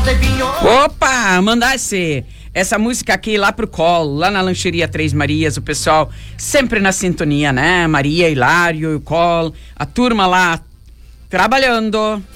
Opa, mandar essa música aqui lá pro Colo, lá na Lancheria Três Marias, o pessoal sempre na sintonia, né? Maria, Hilário, o Colo, a turma lá trabalhando.